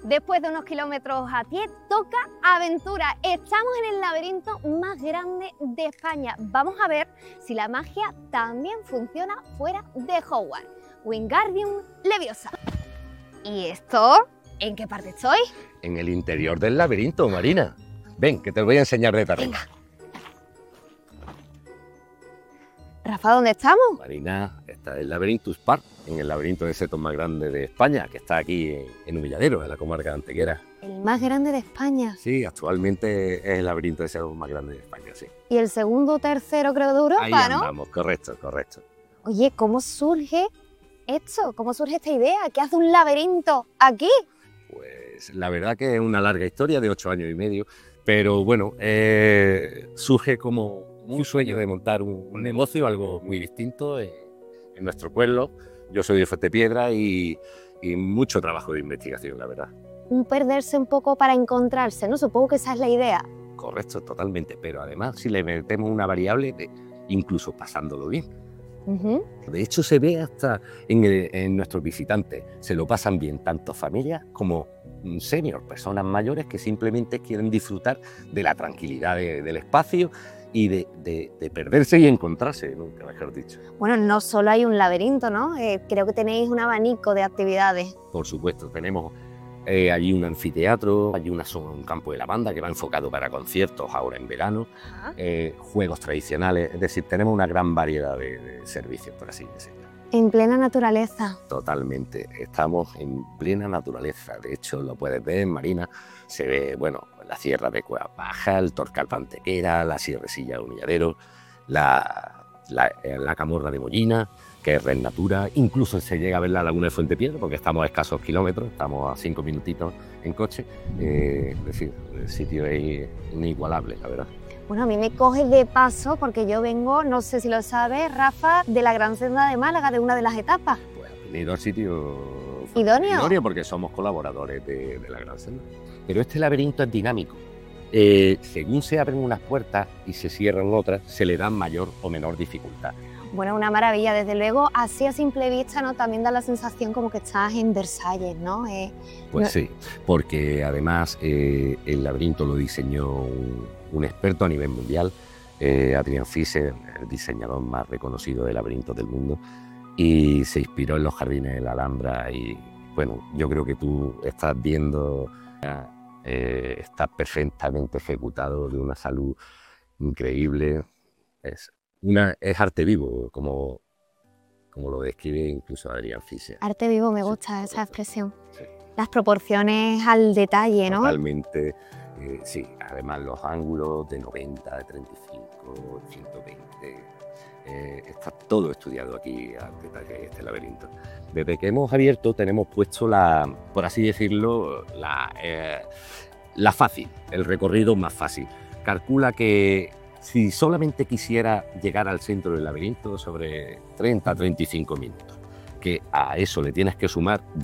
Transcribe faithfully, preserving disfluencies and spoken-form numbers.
Después de unos kilómetros a pie, toca aventura. Estamos en el laberinto más grande de España. Vamos a ver si la magia también funciona fuera de Hogwarts. Wingardium Leviosa. ¿Y esto? ¿En qué parte estoy? En el interior del laberinto, Marina. Ven, que te lo voy a enseñar de arriba. Venga. Rafa, ¿dónde estamos? Marina, está en el Laberintus Park, en el laberinto de setos más grande de España, que está aquí en, en Humilladero, en la comarca de Antequera. El más grande de España. Sí, actualmente es el laberinto de setos más grande de España, sí. Y el segundo o tercero, creo, de Europa, Ahí ¿no? andamos, correcto, correcto. Oye, ¿cómo surge esto? ¿Cómo surge esta idea? ¿Qué hace un laberinto aquí? Pues la verdad que es una larga historia de ocho años y medio, pero bueno, eh, surge como un sueño de montar un, un negocio, algo muy distinto en, en nuestro pueblo. Yo soy de Fuentepiedra y, y mucho trabajo de investigación, la verdad. Un perderse un poco para encontrarse, ¿no? Supongo que esa es la idea. Correcto, totalmente, pero además si le metemos una variable de incluso pasándolo bien. Uh-huh. De hecho se ve hasta en, el, en nuestros visitantes, se lo pasan bien tanto familias como seniors, personas mayores que simplemente quieren disfrutar de la tranquilidad de, del espacio y de, de, de perderse y encontrarse, nunca mejor dicho. Bueno, no solo hay un laberinto, ¿no? Eh, creo que tenéis un abanico de actividades. Por supuesto, tenemos eh, allí un anfiteatro, allí una, un campo de lavanda que va enfocado para conciertos ahora en verano, eh, juegos tradicionales, es decir, tenemos una gran variedad de, de servicios, por así decirlo. En plena naturaleza. Totalmente, estamos en plena naturaleza, de hecho lo puedes ver en Marina, se ve, bueno, la Sierra de Cuevas Bajas, el Torcal de Antequera, la Sierrecilla de Humilladero, la, la, la Camorra de Mollina, que es Red Natura, incluso se llega a ver la Laguna de Fuentepiedra, porque estamos a escasos kilómetros, estamos a cinco minutitos en coche, eh, es decir, el sitio es inigualable, la verdad. Bueno, a mí me coge de paso porque yo vengo, no sé si lo sabes, Rafa, de la Gran Senda de Málaga, de una de las etapas. Pues he venido al sitio idóneo. idóneo porque somos colaboradores de, de la Gran Senda. Pero este laberinto es dinámico. Eh, según se abren unas puertas y se cierran otras, se le da mayor o menor dificultad. Bueno, una maravilla, desde luego, así a simple vista, ¿no? También da la sensación como que estás en Versalles, ¿no? Eh, pues no... sí, porque además eh, el laberinto lo diseñó un, un experto a nivel mundial, eh, Adrian Fischer, el diseñador más reconocido de laberintos del mundo, y se inspiró en los jardines de la Alhambra y, bueno, yo creo que tú estás viendo, eh, está perfectamente ejecutado, de una salud increíble, es... Una, es arte vivo, como, como lo describe incluso Adrian Fischer. Arte vivo, me gusta sí, esa expresión. Sí. Las proporciones al detalle, ¿no? Totalmente, eh, sí. Además los ángulos de noventa, de treinta y cinco, ciento veinte. Eh, está todo estudiado aquí al detalle este laberinto. Desde que hemos abierto tenemos puesto la, por así decirlo, la, eh, la fácil, el recorrido más fácil. Calcula que si solamente quisiera llegar al centro del laberinto sobre treinta a treinta y cinco minutos, que a eso le tienes que sumar